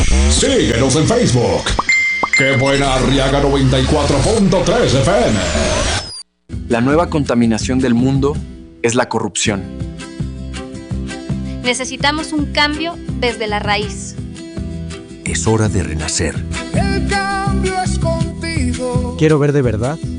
Síguenos en Facebook. ¡Qué buena Arriaga 94.3 FM! La nueva contaminación del mundo es la corrupción. Necesitamos un cambio desde la raíz. Es hora de renacer. El cambio es contigo. Quiero ver de verdad